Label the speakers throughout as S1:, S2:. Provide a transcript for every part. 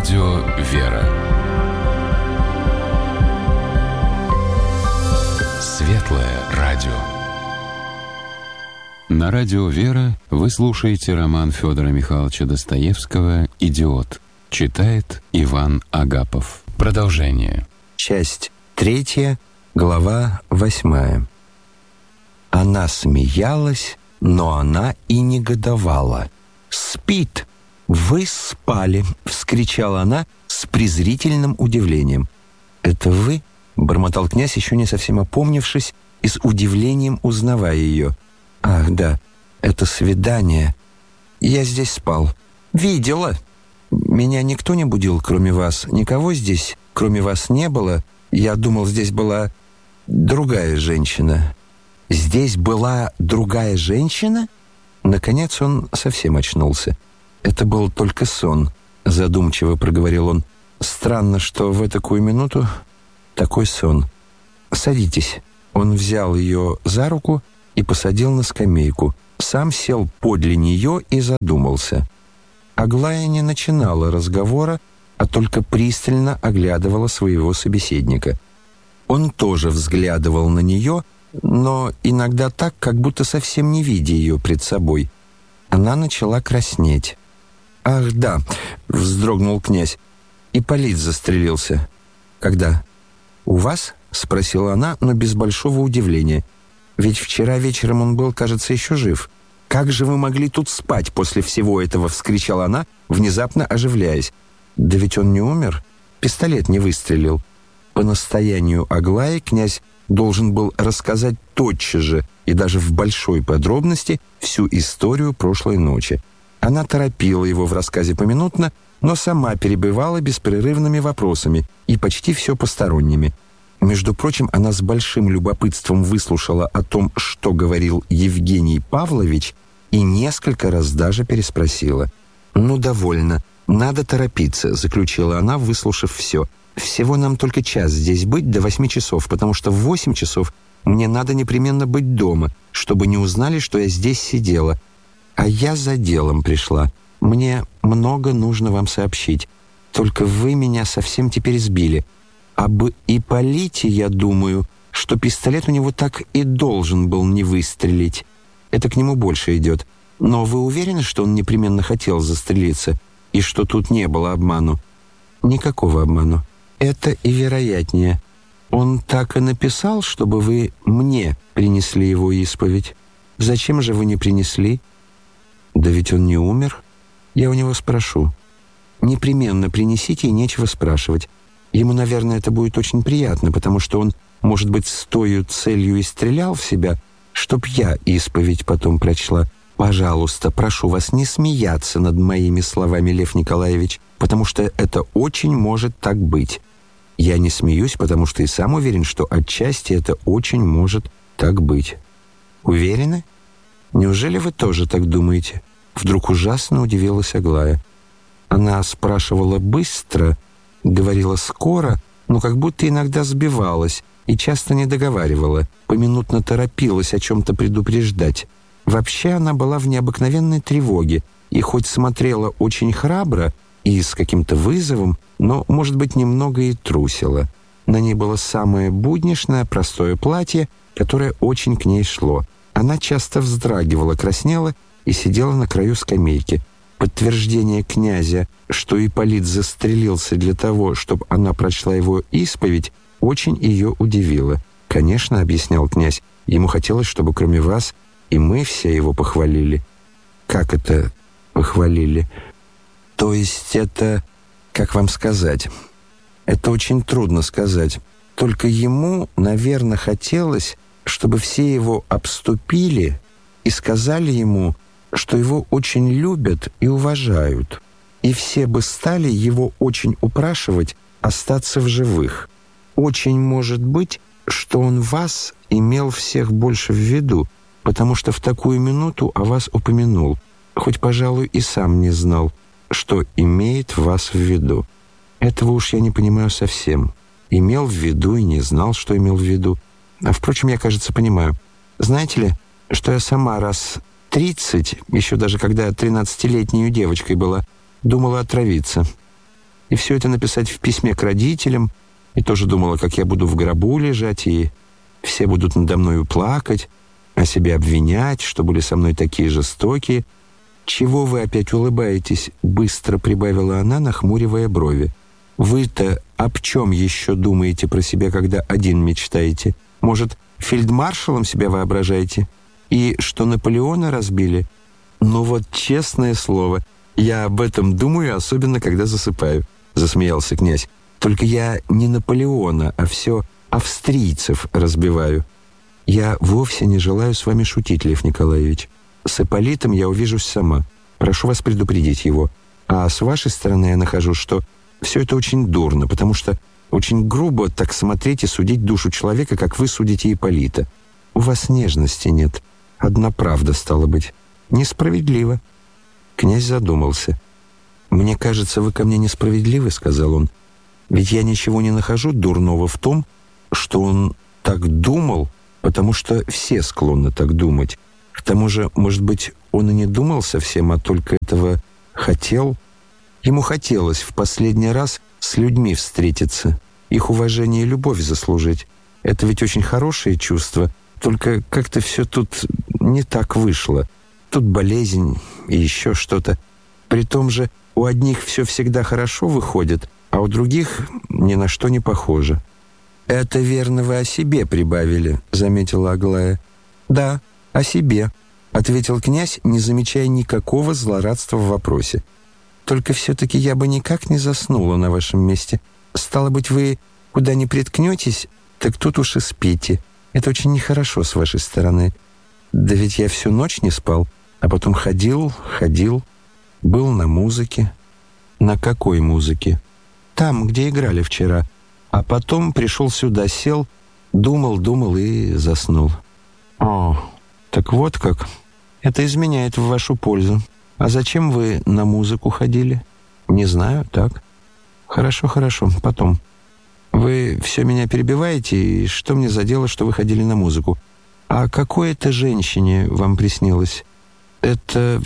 S1: Радио «Вера». Светлое радио. На радио «Вера» вы слушаете роман Федора Михайловича Достоевского «Идиот». Читает Иван Агапов. Продолжение.
S2: Часть 3, глава 8. Она смеялась, но она и негодовала. «Спит! Вы спали!» — вскричала она с презрительным удивлением. «Это вы?» — бормотал князь, еще не совсем опомнившись и с удивлением узнавая ее. «Ах, да, это свидание. Я здесь спал. Видела. Меня никто не будил, кроме вас. Никого здесь, кроме вас, не было. Я думал, здесь была другая женщина». «Здесь была другая женщина?» Наконец он совсем очнулся. «Это был только сон», — задумчиво проговорил он. «Странно, что в такую минуту такой сон. Садитесь». Он взял ее за руку и посадил на скамейку. Сам сел подле нее и задумался. Аглая не начинала разговора, а только пристально оглядывала своего собеседника. Он тоже взглядывал на нее, но иногда так, как будто совсем не видя ее пред собой. Она начала краснеть. «Ах, да!» — вздрогнул князь. «Ипполит застрелился». «Когда?» «У вас?» — спросила она, но без большого удивления. «Ведь вчера вечером он был, кажется, еще жив». «Как же вы могли тут спать после всего этого?» — вскричала она, внезапно оживляясь. «Да ведь он не умер. Пистолет не выстрелил». По настоянию Аглаи князь должен был рассказать тотчас же и даже в большой подробности всю историю прошлой ночи. Она торопила его в рассказе поминутно, но сама перебивала беспрерывными вопросами и почти все посторонними. Между прочим, она с большим любопытством выслушала о том, что говорил Евгений Павлович, и несколько раз даже переспросила. «Ну, довольно. Надо торопиться», — заключила она, выслушав все. «Всего нам только час здесь быть до 8 часов, потому что в 8 часов мне надо непременно быть дома, чтобы не узнали, что я здесь сидела. А я за делом пришла. Мне много нужно вам сообщить. Только вы меня совсем теперь сбили. Об Ипполите, я думаю, что пистолет у него так и должен был не выстрелить. Это к нему больше идет. Но вы уверены, что он непременно хотел застрелиться, и что тут не было обману?» «Никакого обману. Это и вероятнее. Он так и написал, чтобы вы мне принесли его исповедь. Зачем же вы не принесли?» «Да ведь он не умер. Я у него спрошу». «Непременно принесите, и нечего спрашивать. Ему, наверное, это будет очень приятно, потому что он, может быть, с той целью и стрелял в себя, чтоб я исповедь потом прочла. Пожалуйста, прошу вас не смеяться над моими словами, Лев Николаевич, потому что это очень может так быть. Я не смеюсь, потому что и сам уверен, что отчасти это очень может так быть». «Уверены? Неужели вы тоже так думаете?» Вдруг ужасно удивилась Аглая. Она спрашивала быстро, говорила скоро, но как будто иногда сбивалась и часто не договаривала, поминутно торопилась о чем-то предупреждать. Вообще она была в необыкновенной тревоге и хоть смотрела очень храбро и с каким-то вызовом, но, может быть, немного и трусила. На ней было самое будничное, простое платье, которое очень к ней шло. Она часто вздрагивала, краснела и сидела на краю скамейки. Подтверждение князя, что Ипполит застрелился для того, чтобы она прочла его исповедь, очень ее удивило. «Конечно, — объяснял князь, — ему хотелось, чтобы кроме вас и мы все его похвалили». «Как это похвалили?» «То есть это, как вам сказать? Это очень трудно сказать. Только ему, наверное, хотелось, чтобы все его обступили и сказали ему, что его очень любят и уважают, и все бы стали его очень упрашивать остаться в живых. Очень может быть, что он вас имел всех больше в виду, потому что в такую минуту о вас упомянул, хоть, пожалуй, и сам не знал, что имеет вас в виду. Этого уж я не понимаю совсем. Имел в виду и не знал, что имел в виду. А, впрочем, я, кажется, понимаю. Знаете ли, что я сама раз 30, еще даже когда 13-летней девочкой была, думала отравиться. и все это написать в письме к родителям, и тоже думала, как я буду в гробу лежать, и все будут надо мною плакать, а себя обвинять, что были со мной такие жестокие. «Чего вы опять улыбаетесь?» — быстро прибавила она, нахмуривая брови. «Вы-то об чем еще думаете про себя, когда один мечтаете? Может, фельдмаршалом себя воображаете? И что Наполеона разбили? Ну вот, честное слово, я об этом думаю, особенно когда засыпаю», — засмеялся князь. «Только я не Наполеона, а все австрийцев разбиваю. Я вовсе не желаю с вами шутить, Лев Николаевич. С Ипполитом я увижусь сама. Прошу вас предупредить его. А с вашей стороны я нахожу, что все это очень дурно, потому что очень грубо так смотреть и судить душу человека, как вы судите Ипполита. У вас нежности нет. Одна правда, стало быть. Несправедливо». Князь задумался. «Мне кажется, вы ко мне несправедливы», — сказал он. «Ведь я ничего не нахожу дурного в том, что он так думал, потому что все склонны так думать. К тому же, может быть, он и не думал совсем, а только этого хотел. Ему хотелось в последний раз с людьми встретиться, их уважение и любовь заслужить. Это ведь очень хорошее чувство, только как-то все тут не так вышло. Тут болезнь и еще что-то. При том же у одних все всегда хорошо выходит, а у других ни на что не похоже». «Это верно вы о себе прибавили», — заметила Аглая. «Да, о себе», — ответил князь, не замечая никакого злорадства в вопросе. «Только все-таки я бы никак не заснула на вашем месте. Стало быть, вы куда ни приткнетесь, так тут уж и спите. Это очень нехорошо с вашей стороны. Да ведь я всю ночь не спал, а потом ходил, был на музыке». «На какой музыке?» «Там, где играли вчера. А потом пришел сюда, сел, думал и заснул». «О, так вот как. Это изменяет в вашу пользу. А зачем вы на музыку ходили?» «Не знаю, так». «Хорошо, потом. Вы все меня перебиваете, и что мне за дело, что вы ходили на музыку? А какой это женщине вам приснилось?» «Это...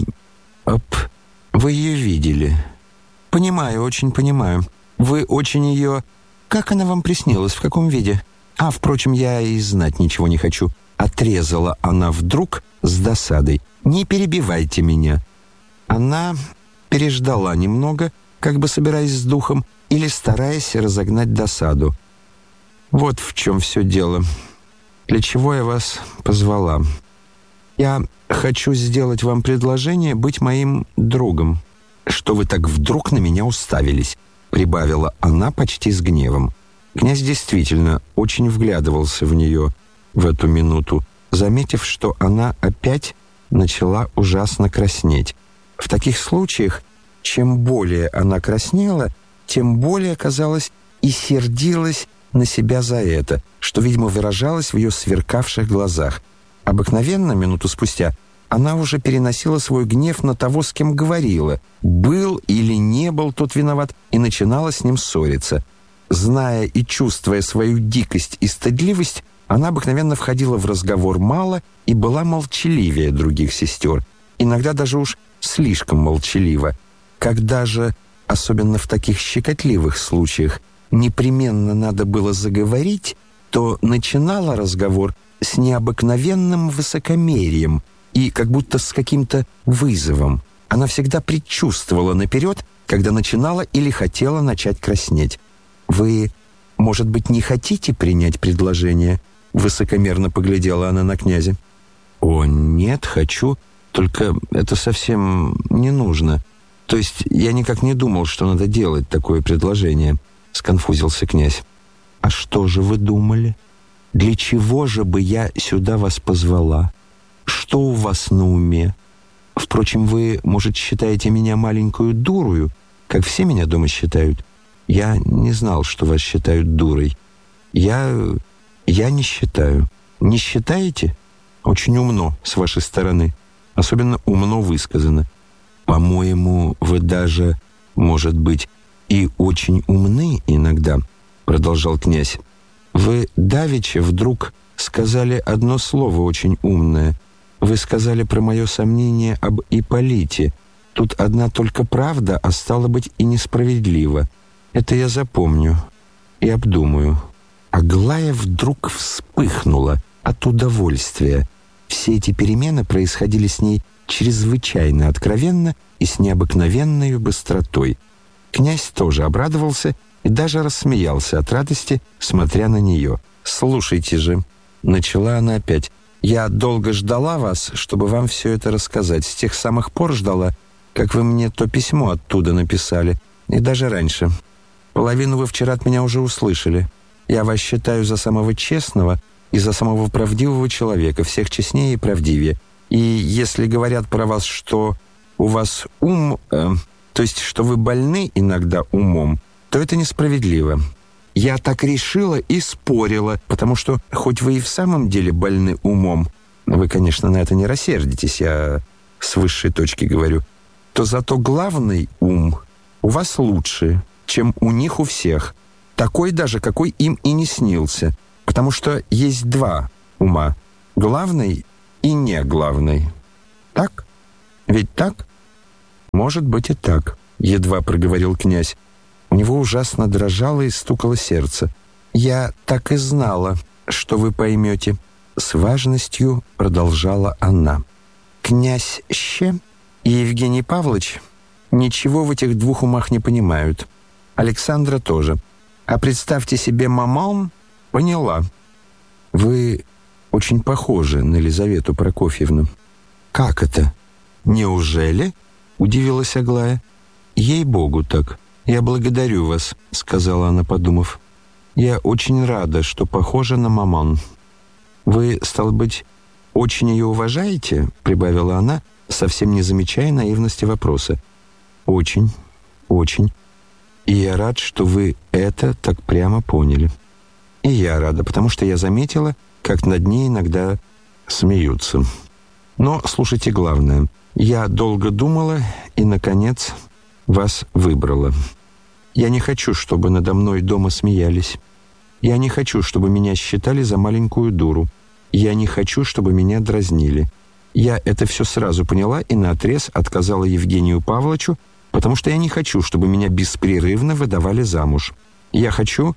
S2: вы ее видели». «Понимаю, очень понимаю. Вы очень ее... Как она вам приснилась? В каком виде?» «А, впрочем, я и знать ничего не хочу». Отрезала она вдруг с досадой. «Не перебивайте меня». Она переждала немного, как бы собираясь с духом или стараясь разогнать досаду. «Вот в чем все дело. Для чего я вас позвала? Я хочу сделать вам предложение быть моим другом». «Что вы так вдруг на меня уставились?» — прибавила она почти с гневом. Князь действительно очень вглядывался в нее в эту минуту, заметив, что она опять начала ужасно краснеть. В таких случаях, чем более она краснела, тем более, казалось, и сердилась на себя за это, что, видимо, выражалось в ее сверкавших глазах. Обыкновенно, минуту спустя, она уже переносила свой гнев на того, с кем говорила, был или не был тот виноват, и начинала с ним ссориться. Зная и чувствуя свою дикость и стыдливость, она обыкновенно входила в разговор мало и была молчаливее других сестер, иногда даже уж слишком молчалива. Когда же, особенно в таких щекотливых случаях, непременно надо было заговорить, то начинала разговор с необыкновенным высокомерием и как будто с каким-то вызовом. Она всегда предчувствовала наперед, когда начинала или хотела начать краснеть. «Вы, может быть, не хотите принять предложение?» Высокомерно поглядела она на князя. «О, нет, хочу, только это совсем не нужно. То есть я никак не думал, что надо делать такое предложение», — сконфузился князь. «А что же вы думали? Для чего же бы я сюда вас позвала? Что у вас на уме? Впрочем, вы, может, считаете меня маленькую дурою, как все меня дома считают. Я не знал, что вас считают дурой. Я не считаю. Не считаете? Очень умно с вашей стороны. Особенно умно высказано. По-моему, вы даже, может быть, и очень умны иногда», — продолжал князь. «Вы давеча вдруг сказали одно слово очень умное. Вы сказали про мое сомнение об Ипполите. Тут одна только правда, а стало быть и несправедливо. Это я запомню и обдумаю». Аглая вдруг вспыхнула от удовольствия. Все эти перемены происходили с ней чрезвычайно откровенно и с необыкновенной быстротой. Князь тоже обрадовался и даже рассмеялся от радости, смотря на нее. «Слушайте же», — начала она опять, — «я долго ждала вас, чтобы вам все это рассказать. С тех самых пор ждала, как вы мне то письмо оттуда написали, и даже раньше. Половину вы вчера от меня уже услышали. Я вас считаю за самого честного и за самого правдивого человека, всех честнее и правдивее. И если говорят про вас, что у вас ум, то есть что вы больны иногда умом, то это несправедливо. Я так решила и спорила, потому что хоть вы и в самом деле больны умом, вы, конечно, на это не рассердитесь, я с высшей точки говорю, то зато главный ум у вас лучше, чем у них у всех. Такой даже, какой им и не снился. Потому что есть два ума. Главный и не главный. Так? Ведь так? Может быть и так, едва проговорил князь. У него ужасно дрожало и стукало сердце. «Я так и знала, что вы поймете», — с важностью продолжала она. «Князь Ще и Евгений Павлович ничего в этих двух умах не понимают. Александра тоже. А представьте себе, маман поняла. Вы очень похожи на Елизавету Прокофьевну». «Как это? Неужели?» — удивилась Аглая. «Ей-богу так. Я благодарю вас», — сказала она, подумав. «Я очень рада, что похожа на маман». «Вы, стало быть, очень ее уважаете?» — прибавила она, совсем не замечая наивности вопроса. «Очень, очень. И я рад, что вы это так прямо поняли. И я рада, потому что я заметила, как над ней иногда смеются. Но слушайте главное. Я долго думала и, наконец, вас выбрала. Я не хочу, чтобы надо мной дома смеялись. Я не хочу, чтобы меня считали за маленькую дуру. Я не хочу, чтобы меня дразнили. Я это все сразу поняла и наотрез отказала Евгению Павловичу, потому что я не хочу, чтобы меня беспрерывно выдавали замуж. Я хочу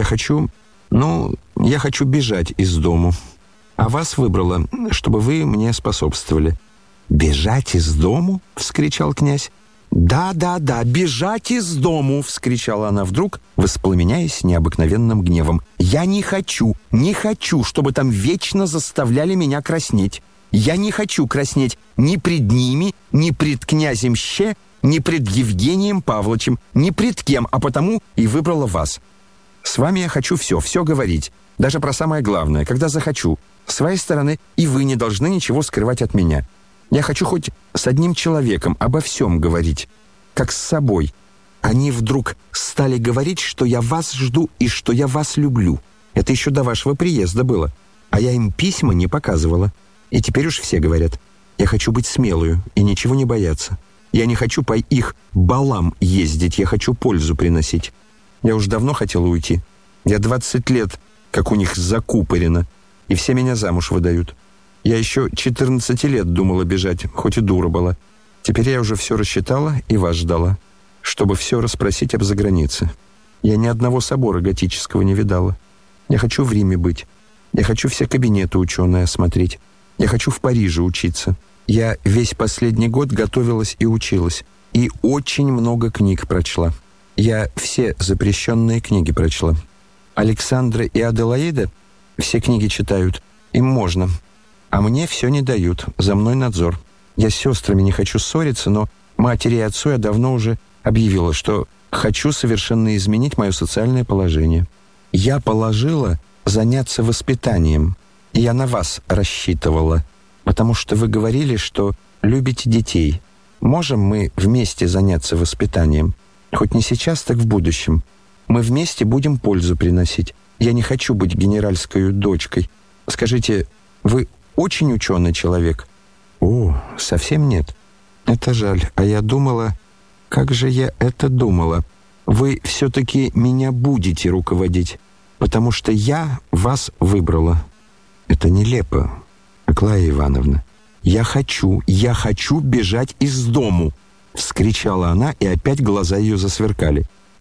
S2: бежать из дому. А вас выбрала, чтобы вы мне способствовали». «Бежать из дому?» — вскричал князь. «Да, бежать из дому!» — вскричала она вдруг, воспламеняясь необыкновенным гневом. «Я не хочу, чтобы там вечно заставляли меня краснеть. Я не хочу краснеть ни пред ними, ни пред князем Ще, ни пред Евгением Павловичем, ни пред кем, а потому и выбрала вас. С вами я хочу все говорить, даже про самое главное, когда захочу. С своей стороны и вы не должны ничего скрывать от меня. Я хочу хоть с одним человеком обо всем говорить, как с собой. Они вдруг стали говорить, что я вас жду и что я вас люблю. Это еще до вашего приезда было. А я им письма не показывала. И теперь уж все говорят. Я хочу быть смелую и ничего не бояться. Я не хочу по их балам ездить, я хочу пользу приносить. Я уж давно хотела уйти. Я 20 лет, как у них закупорено, и все меня замуж выдают. Я еще 14 лет думала бежать, хоть и дура была. Теперь я уже все рассчитала и вас ждала, чтобы все расспросить об загранице. Я ни одного собора готического не видала. Я хочу в Риме быть. Я хочу все кабинеты ученые осмотреть. Я хочу в Париже учиться. Я весь последний год готовилась и училась. И очень много книг прочла. Я все запрещенные книги прочла. Александра и Аделаида все книги читают. Им можно. А мне все не дают. За мной надзор. Я с сестрами не хочу ссориться, но матери и отцу я давно уже объявила, что хочу совершенно изменить мое социальное положение. Я положила заняться воспитанием. И я на вас рассчитывала, потому что вы говорили, что любите детей. Можем мы вместе заняться воспитанием? Хоть не сейчас, так в будущем. Мы вместе будем пользу приносить. Я не хочу быть генеральской дочкой. Скажите, вы очень ученый человек?» «О, совсем нет. Это жаль. А я думала... Как же я это думала? Вы все-таки меня будете руководить, потому что я вас выбрала». «Это нелепо, Аглая Ивановна. Я хочу бежать из дому!» — вскричала она, и опять глаза ее засверкали.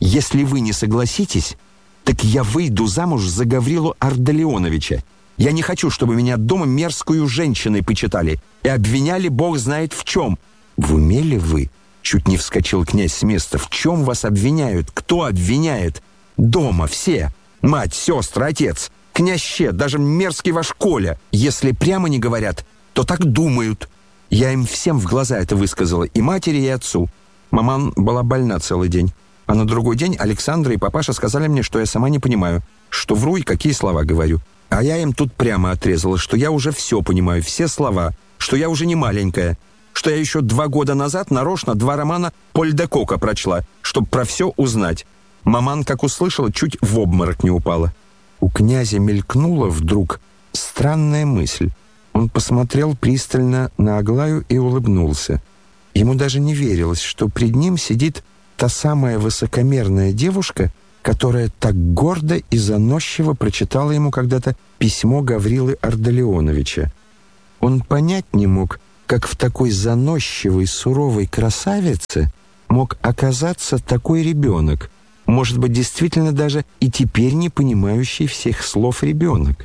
S2: Если вы не согласитесь, так я выйду замуж за Гаврилу Ардалионовича. Я не хочу, чтобы меня дома мерзкую женщиной почитали и обвиняли бог знает в чем». «В уме ли вы?» — чуть не вскочил князь с места. «В чем вас обвиняют? Кто обвиняет? Дома все. Мать, сестры, отец, князь Щет, даже мерзкий ваш Коля. Если прямо не говорят, то так думают». Я им всем в глаза это высказала, и матери, и отцу. Маман была больна целый день. А на другой день Александра и папаша сказали мне, что я сама не понимаю, что вру и какие слова говорю. А я им тут прямо отрезала, что я уже все понимаю, все слова, что я уже не маленькая, что я еще 2 года назад нарочно 2 романа Поль де Кока прочла, чтобы про все узнать. Маман, как услышала, чуть в обморок не упала. У князя мелькнула вдруг странная мысль. Он посмотрел пристально на Аглаю и улыбнулся. Ему даже не верилось, что пред ним сидит та самая высокомерная девушка, которая так гордо и заносчиво прочитала ему когда-то письмо Гаврилы Ардалионовича. Он понять не мог, как в такой заносчивой, суровой красавице мог оказаться такой ребенок, может быть, действительно даже и теперь не понимающий всех слов ребенок.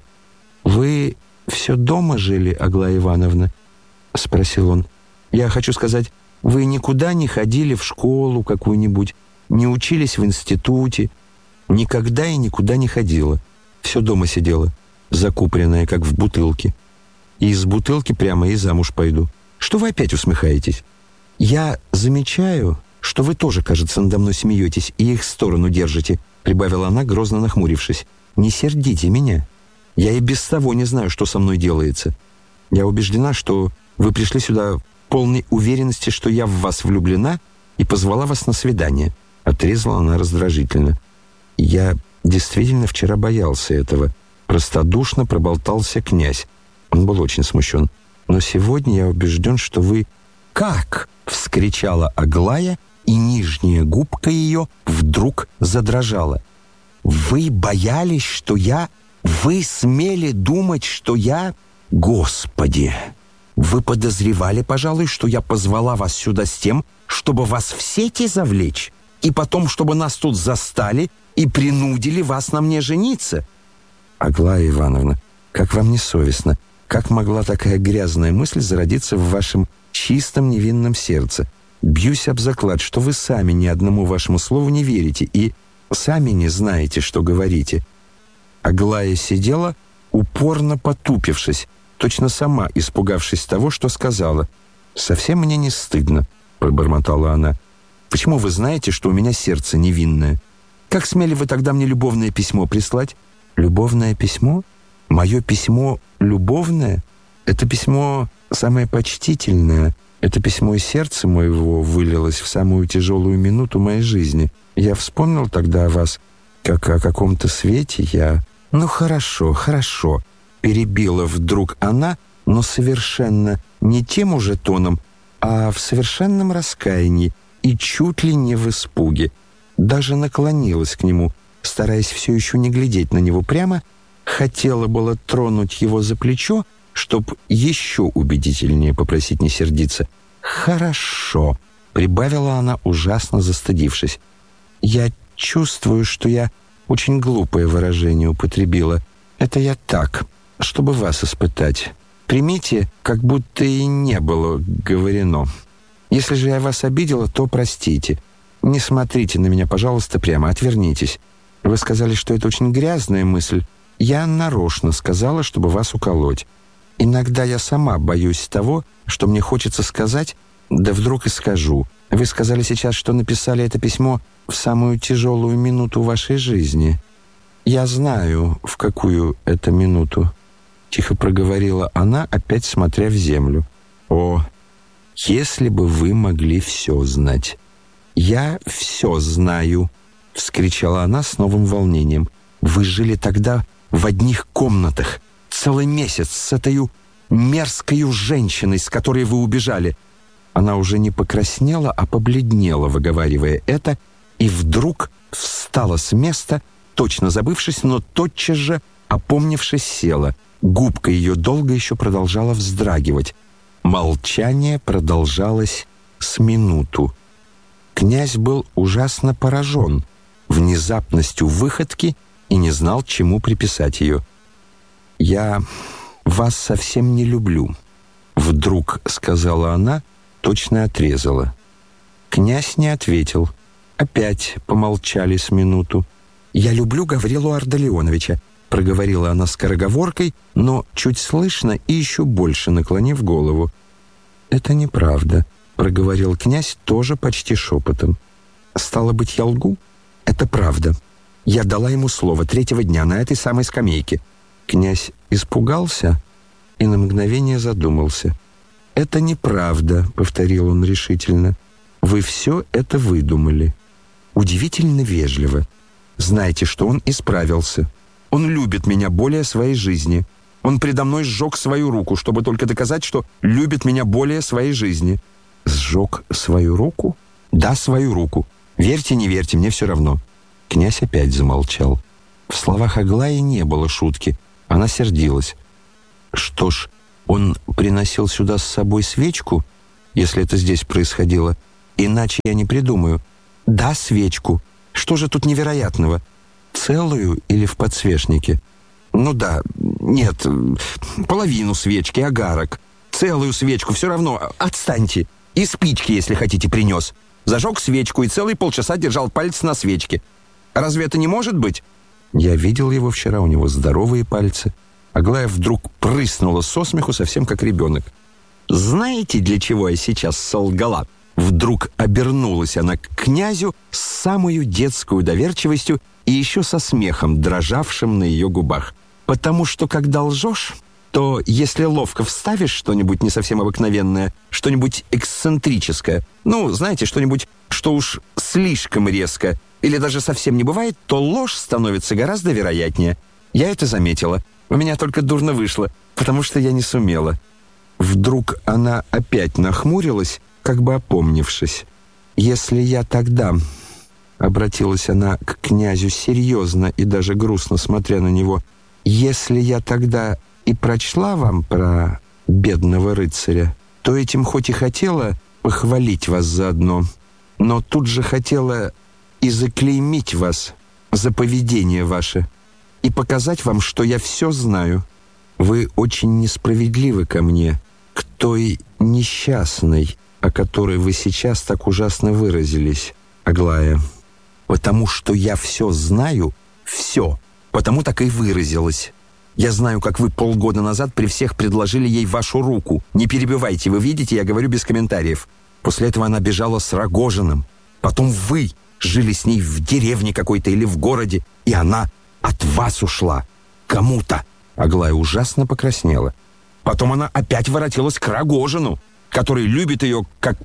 S2: «Вы все дома жили, Аглая Ивановна?» — спросил он. «Я хочу сказать, вы никуда не ходили в школу какую-нибудь, не учились в институте?» «Никогда и никуда не ходила. Все дома сидела, закупоренная, как в бутылке. И из бутылки прямо и замуж пойду. Что вы опять усмехаетесь? Я замечаю, что вы тоже, кажется, надо мной смеетесь и их сторону держите», — прибавила она, грозно нахмурившись. «Не сердите меня. Я и без того не знаю, что со мной делается. Я убеждена, что вы пришли сюда в полной уверенности, что я в вас влюблена, и позвала вас на свидание», — отрезала она раздражительно. «Я действительно вчера боялся этого», — простодушно проболтался князь. Он был очень смущен. «Но сегодня я убежден, что вы...» «Как?» — вскричала Аглая, и нижняя губка ее вдруг задрожала. «Вы боялись, что я... Вы смели думать, что я... Господи! Вы подозревали, пожалуй, что я позвала вас сюда с тем, чтобы вас в сети завлечь, и потом, чтобы нас тут застали и принудили вас на мне жениться?» «Аглая Ивановна, как вам не совестно? Как могла такая грязная мысль зародиться в вашем чистом невинном сердце? Бьюсь об заклад, что вы сами ни одному вашему слову не верите и сами не знаете, что говорите». Аглая сидела, упорно потупившись, точно сама испугавшись того, что сказала. «Совсем мне не стыдно», — пробормотала она. «Почему вы знаете, что у меня сердце невинное? Как смели вы тогда мне любовное письмо прислать?» «Любовное письмо? Мое письмо любовное? Это письмо самое почтительное. Это письмо из сердца моего вылилось в самую тяжелую минуту моей жизни. Я вспомнил тогда о вас, как о каком-то свете. Я...» «Ну хорошо, хорошо», — перебила вдруг она, но совершенно не тем уже тоном, а в совершенном раскаянии и чуть ли не в испуге. Даже наклонилась к нему, стараясь все еще не глядеть на него прямо, хотела было тронуть его за плечо, чтоб еще убедительнее попросить не сердиться. «Хорошо», — прибавила она, ужасно застыдившись. «Я чувствую, что я очень глупое выражение употребила. Это я так, чтобы вас испытать. Примите, как будто и не было говорено. Если же я вас обидела, то простите. Не смотрите на меня, пожалуйста, прямо, отвернитесь. Вы сказали, что это очень грязная мысль. Я нарочно сказала, чтобы вас уколоть. Иногда я сама боюсь того, что мне хочется сказать, да вдруг и скажу. Вы сказали сейчас, что написали это письмо в самую тяжелую минуту вашей жизни. Я знаю, в какую это минуту», — тихо проговорила она, опять смотря в землю. «О, если бы вы могли все знать!» «Я все знаю!» — вскричала она с новым волнением. «Вы жили тогда в одних комнатах целый месяц с этой мерзкой женщиной, с которой вы убежали». Она уже не покраснела, а побледнела, выговаривая это, и вдруг встала с места, точно забывшись, но тотчас же, опомнившись, села. Губка ее долго еще продолжала вздрагивать. Молчание продолжалось с минуту. Князь был ужасно поражен. внезапностью выходки и не знал, чему приписать ее. «Я вас совсем не люблю», — вдруг сказала она, точно отрезала. Князь не ответил. Опять помолчали с минуту. «Я люблю Гаврилу Ардалионовича», — проговорила она скороговоркой, но чуть слышно и еще больше наклонив голову. «Это неправда», — проговорил князь тоже почти шепотом. «Стало быть, я лгу? Это правда. Я дала ему слово 3-го дня на этой самой скамейке». Князь испугался и на мгновение задумался. «Это неправда», — повторил он решительно. «Вы все это выдумали». Удивительно вежливо. Знаете, что он исправился. Он любит меня более своей жизни. Он предо мной сжег свою руку, чтобы только доказать, что любит меня более своей жизни». «Сжег свою руку?» «Да, свою руку. Верьте, не верьте, мне все равно». Князь опять замолчал. В словах Аглаи не было шутки. Она сердилась. «Что ж, он приносил сюда с собой свечку, если это здесь происходило? Иначе я не придумаю». «Да, свечку. Что же тут невероятного? Целую или в подсвечнике?» «Ну да, нет, половину свечки, огарок. Целую свечку, все равно, отстаньте. И спички, если хотите, принес. Зажег свечку и целые полчаса держал палец на свечке. Разве это не может быть?» «Я видел его вчера, у него здоровые пальцы». Аглая вдруг прыснула со смеху, совсем как ребенок. «Знаете, для чего я сейчас солгала?» Вдруг обернулась она к князю с самой детскую доверчивостью и еще со смехом, дрожавшим на ее губах. «Потому что, когда лжешь, то если ловко вставишь что-нибудь не совсем обыкновенное, что-нибудь эксцентрическое, ну, знаете, что-нибудь, что уж слишком резко, или даже совсем не бывает, то ложь становится гораздо вероятнее. Я это заметила. У меня только дурно вышло, потому что я не сумела». Вдруг она опять нахмурилась, как бы опомнившись. «Если я тогда...» — обратилась она к князю серьезно и даже грустно смотря на него. «Если я тогда и прочла вам про бедного рыцаря, то этим хоть и хотела похвалить вас заодно, но тут же хотела и заклеймить вас за поведение ваше и показать вам, что я все знаю. Вы очень несправедливы ко мне, к той несчастной, о которой вы сейчас так ужасно выразились, Аглая. Потому что я все знаю, все, потому так и выразилась. Я знаю, как вы полгода назад при всех предложили ей вашу руку. Не перебивайте, вы видите, я говорю без комментариев. После этого она бежала с Рогожиным. Потом вы жили с ней в деревне какой-то или в городе, и она от вас ушла. Кому-то». Аглая ужасно покраснела. «Потом она опять воротилась к Рогожину, который любит ее как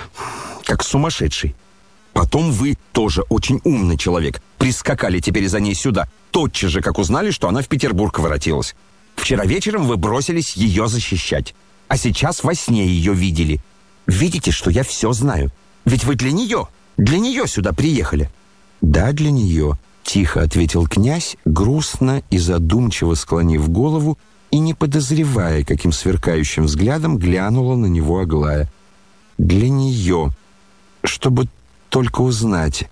S2: сумасшедший. Потом вы, тоже очень умный человек, прискакали теперь за ней сюда, тотчас же, как узнали, что она в Петербург воротилась. Вчера вечером вы бросились ее защищать, а сейчас во сне ее видели. Видите, что я все знаю? Ведь вы для нее сюда приехали». «Да, для нее», — тихо ответил князь, грустно и задумчиво склонив голову и не подозревая, каким сверкающим взглядом глянула на него Аглая. «Для нее, чтобы только узнать.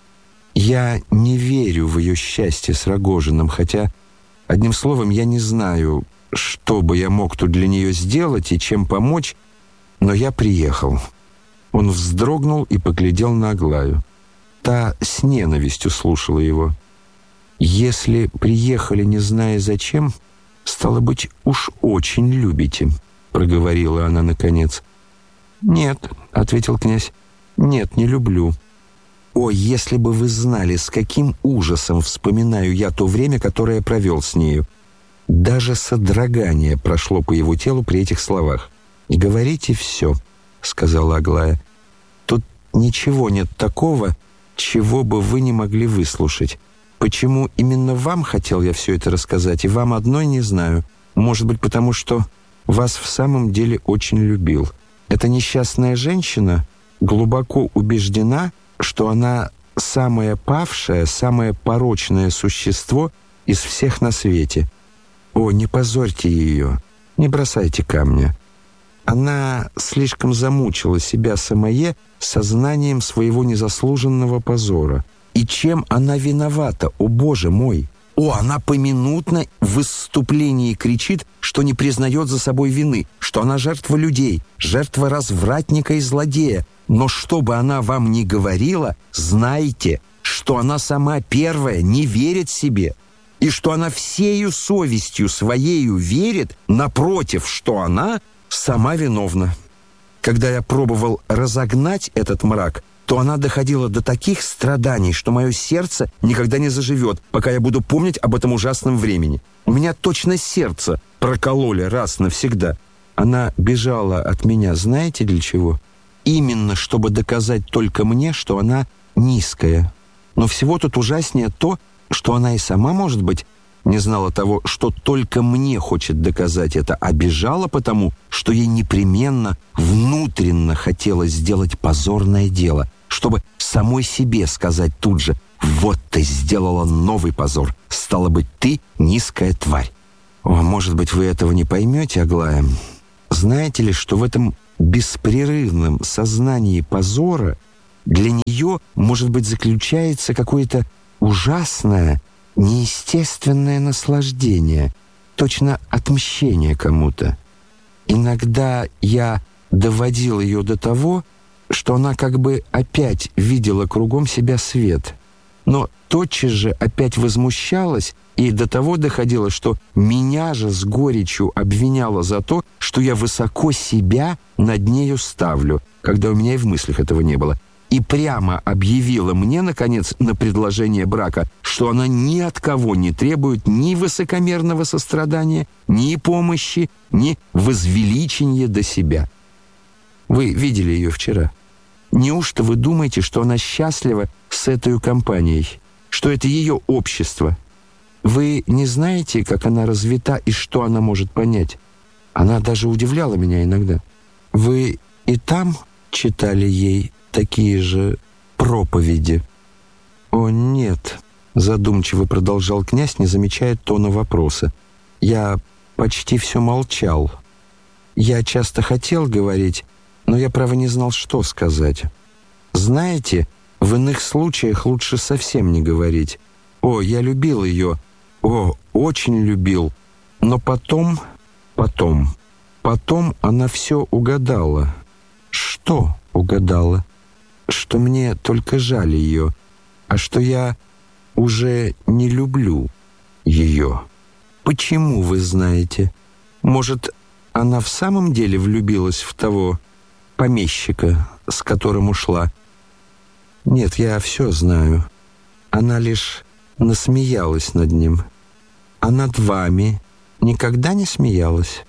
S2: Я не верю в ее счастье с Рогожиным, хотя, одним словом, я не знаю, что бы я мог тут для нее сделать и чем помочь, но я приехал». Он вздрогнул и поглядел на Аглаю. Та с ненавистью слушала его. «Если приехали, не зная зачем, стало быть, уж очень любите», — проговорила она наконец. «Нет», — ответил князь, — «нет, не люблю». «О, если бы вы знали, с каким ужасом вспоминаю я то время, которое я провел с нею». Даже содрогание прошло по его телу при этих словах. «Говорите все», — сказала Аглая. «Тут ничего нет такого, чего бы вы не могли выслушать. Почему именно вам хотел я все это рассказать, и вам одной не знаю. Может быть, потому что вас в самом деле очень любил. Эта несчастная женщина глубоко убеждена, что она самое павшее, самое порочное существо из всех на свете. О, не позорьте ее, не бросайте камня. Она слишком замучила себя самое сознанием своего незаслуженного позора. И чем она виновата, о Боже мой? О, она поминутно в выступлении кричит, что не признает за собой вины, что она жертва людей, жертва развратника и злодея. Но что бы она вам ни говорила, знайте, что она сама первая не верит себе, и что она всею совестью своею верит, напротив, что она сама виновна. Когда я пробовал разогнать этот мрак, то она доходила до таких страданий, что мое сердце никогда не заживет, пока я буду помнить об этом ужасном времени. У меня точно сердце прокололи раз навсегда. Она бежала от меня, знаете для чего? Именно, чтобы доказать только мне, что она низкая. Но всего тут ужаснее то, что она и сама, может быть, не знала того, что только мне хочет доказать это, а бежала потому, что ей непременно внутренно хотелось сделать позорное дело, чтобы самой себе сказать тут же: «Вот ты сделала новый позор, стало быть, ты низкая тварь». О, может быть, вы этого не поймете, Аглая. Знаете ли, что в этом беспрерывном сознании позора для нее, может быть, заключается какое-то ужасное, неестественное наслаждение, точно отмщение кому-то. Иногда я доводил ее до того, что она как бы опять видела кругом себя свет, но тотчас же опять возмущалась и до того доходила, что меня же с горечью обвиняла за то, что я высоко себя над нею ставлю, когда у меня и в мыслях этого не было. И прямо объявила мне, наконец, на предложение брака, что она ни от кого не требует ни высокомерного сострадания, ни помощи, ни возвеличения до себя. Вы видели ее вчера. Неужто вы думаете, что она счастлива с этой компанией, что это ее общество? Вы не знаете, как она развита и что она может понять? Она даже удивляла меня иногда. Вы и там читали ей такие же проповеди? О, нет, задумчиво продолжал князь, не замечая тона вопроса. Я почти все молчал. Я часто хотел говорить, но я, право, не знал, что сказать. Знаете, в иных случаях лучше совсем не говорить. О, я любил ее, о, очень любил, но потом она все угадала. Что угадала? Что мне только жаль ее, а что я уже не люблю ее. Почему, вы знаете? Может, она в самом деле влюбилась в того помещика, с которым ушла? Нет, я все знаю. Она лишь насмеялась над ним. А над вами никогда не смеялась?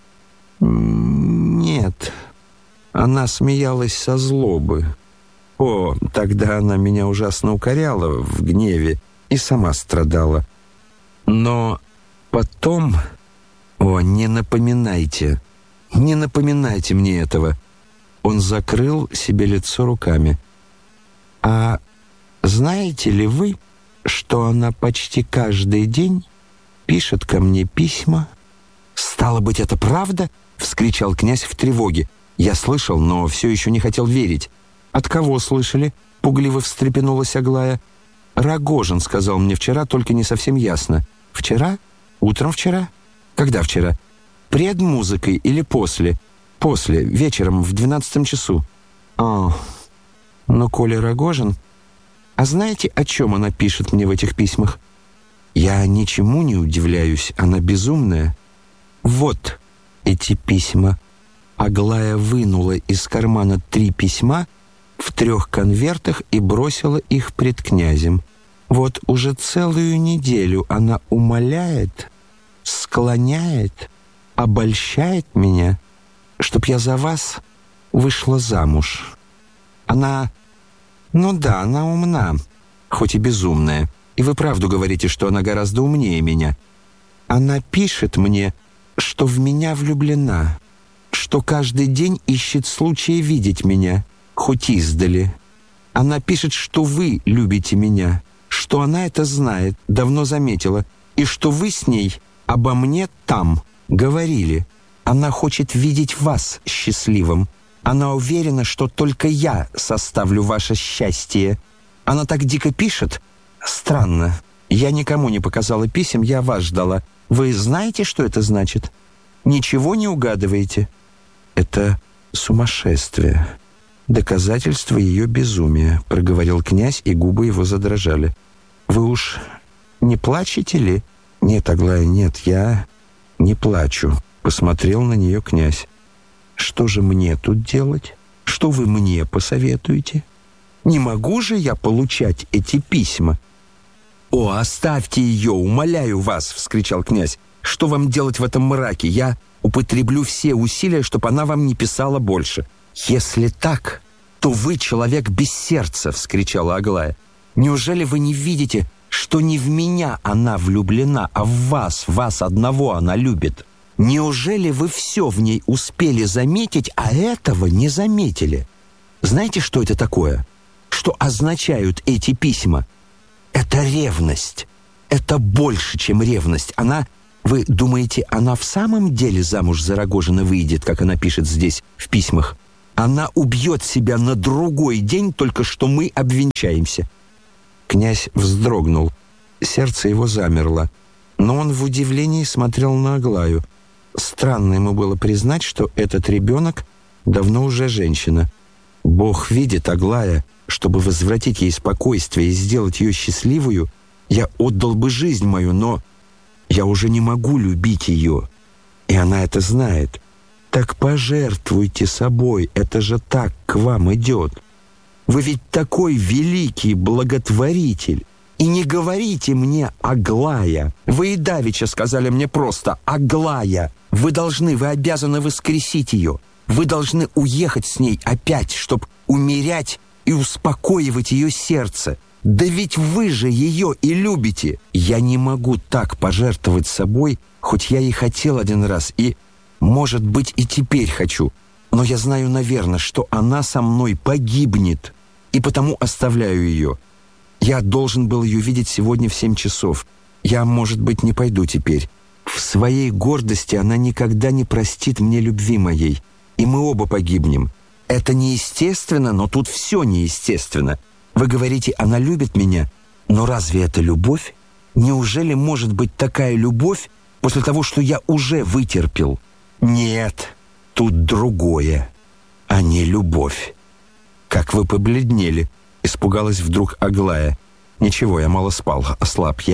S2: Нет, она смеялась со злобы. О, тогда она меня ужасно укоряла в гневе и сама страдала. Но потом... О, не напоминайте мне этого. Он закрыл себе лицо руками. А знаете ли вы, что она почти каждый день пишет ко мне письма? «Стало быть, это правда?» — вскричал князь в тревоге. Я слышал, но все еще не хотел верить. «От кого слышали?» — пугливо встрепенулась Аглая. «Рогожин сказал мне вчера, только не совсем ясно». «Вчера? Утром вчера? Когда вчера? Пред музыкой или после?» «После, вечером, в 12 часу». «А, ну, коли Рогожин...» «А знаете, о чем она пишет мне в этих письмах?» «Я ничему не удивляюсь, она безумная». «Вот эти письма». Аглая вынула из кармана 3 письма в 3 конвертах и бросила их пред князем. Вот уже целую неделю она умоляет, склоняет, обольщает меня, чтоб я за вас вышла замуж. Она, ну да, она умна, хоть и безумная. И вы правду говорите, что она гораздо умнее меня. Она пишет мне, что в меня влюблена, что каждый день ищет случая видеть меня, хоть издали. Она пишет, что вы любите меня, что она это знает, давно заметила, и что вы с ней обо мне там говорили. Она хочет видеть вас счастливым. Она уверена, что только я составлю ваше счастье. Она так дико пишет, Странно. Я никому не показала писем, я вас ждала. Вы знаете, что это значит? Ничего не угадываете? Это сумасшествие. Доказательство ее безумия, проговорил князь, и губы его задрожали. Вы уж не плачете ли? Нет, Аглая, нет, я не плачу. Посмотрел на нее князь. Что же мне тут делать? Что вы мне посоветуете? Не могу же я получать эти письма? «О, оставьте ее, умоляю вас!» — вскричал князь. «Что вам делать в этом мраке? Я употреблю все усилия, чтобы она вам не писала больше». «Если так, то вы человек без сердца!» — вскричала Аглая. «Неужели вы не видите, что не в меня она влюблена, а в вас одного она любит? Неужели вы все в ней успели заметить, а этого не заметили? Знаете, что это такое? Что означают эти письма? Это ревность. Это больше, чем ревность. Вы думаете, она в самом деле замуж за Рогожина выйдет, как она пишет здесь в письмах? Она убьет себя на другой день, только что мы обвенчаемся». Князь вздрогнул. Сердце его замерло. Но он в удивлении смотрел на Аглаю. Странно ему было признать, что этот ребенок давно уже женщина. «Бог видит, Аглая, чтобы возвратить ей спокойствие и сделать ее счастливую, я отдал бы жизнь мою, но я уже не могу любить ее, и она это знает. Так пожертвуйте собой, это же так к вам идет. Вы ведь такой великий благотворитель. И не говорите мне «Аглая». Вы и давеча сказали мне просто «Аглая». Вы обязаны воскресить ее. Вы должны уехать с ней опять, чтобы умерять и успокоивать ее сердце. Да ведь вы же ее и любите. Я не могу так пожертвовать собой, хоть я и хотел один раз, и, может быть, и теперь хочу. Но я знаю, наверное, что она со мной погибнет, и потому оставляю ее. Я должен был ее видеть сегодня в 7 часов. Я, может быть, не пойду теперь. В своей гордости она никогда не простит мне любви моей, и мы оба погибнем. Это неестественно, но тут все неестественно. Вы говорите, она любит меня, но разве это любовь? Неужели может быть такая любовь после того, что я уже вытерпел? Нет, тут другое, а не любовь. Как вы побледнели, испугалась вдруг Аглая. Ничего, я мало спал, ослаб.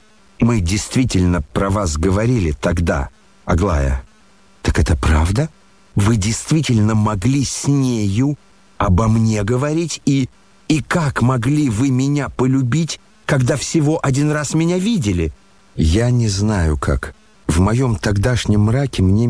S2: Мы действительно про вас говорили тогда, Аглая. Так это правда? Вы действительно могли с нею обо мне говорить? И как могли вы меня полюбить, когда всего один раз меня видели? Я не знаю как. В моем тогдашнем мраке мне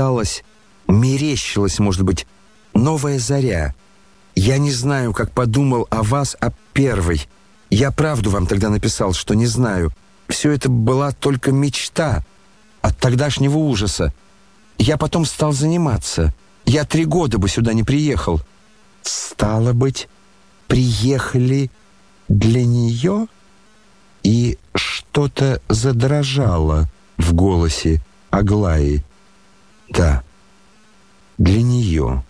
S2: мерещилась, может быть, новая заря. Я не знаю, как подумал о вас, о первой. Я правду вам тогда написал, что не знаю. Все это была только мечта от тогдашнего ужаса. Я потом стал заниматься. Я 3 года бы сюда не приехал. Стало быть, приехали для нее? И что-то задрожало в голосе Аглаи. Да, для нее.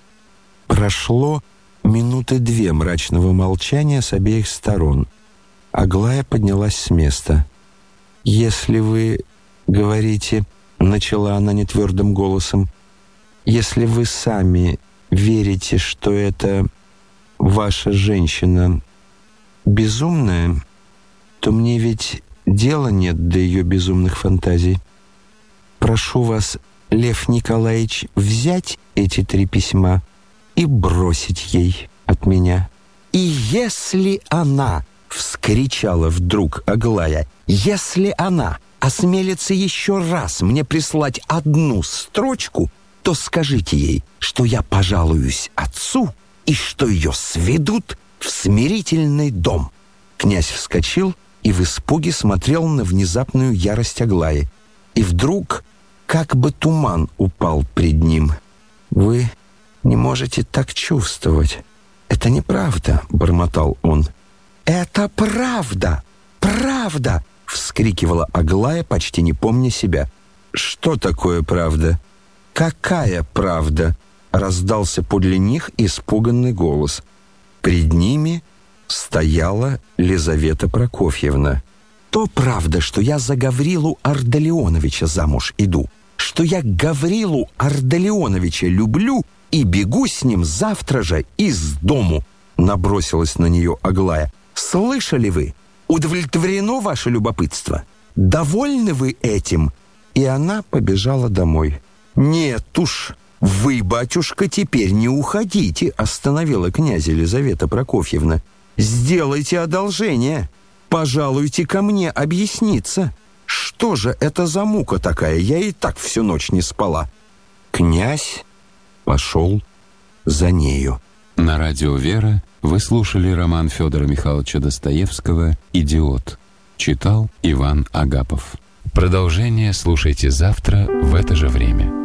S2: Прошло минуты 2 мрачного молчания с обеих сторон. Аглая поднялась с места. «Если вы говорите, — начала она нетвердым голосом, — если вы сами верите, что это ваша женщина безумная, то мне ведь дела нет до ее безумных фантазий. Прошу вас, Лев Николаевич, взять эти 3 письма и бросить ей от меня». «И если она, — вскричала вдруг Аглая, — если она осмелится еще раз мне прислать 1 строчку, то скажите ей, что я пожалуюсь отцу и что ее сведут в смирительный дом». Князь вскочил и в испуге смотрел на внезапную ярость Аглаи. И вдруг как бы туман упал пред ним. «Вы не можете так чувствовать. Это неправда», — бормотал он. «Это правда! Правда!» — вскрикивала Аглая, почти не помня себя. «Что такое правда? Какая правда?» — раздался подле них испуганный голос. Пред ними стояла Лизавета Прокофьевна. «То правда, что я за Гаврилу Ардалионовича замуж иду, что я Гаврилу Ардалионовича люблю и бегу с ним завтра же из дому», набросилась на нее Аглая. «Слышали вы? Удовлетворено ваше любопытство? Довольны вы этим?» И она побежала домой. «Нет уж, вы, батюшка, теперь не уходите», остановила князя Елизавета Прокофьевна. «Сделайте одолжение, пожалуйте ко мне объясниться. Что же это за мука такая? Я и так всю ночь не спала». Князь пошел за нею.
S1: На радио «Вера» вы слушали роман Федора Михайловича Достоевского «Идиот». Читал Иван Агапов. Продолжение слушайте завтра в это же время.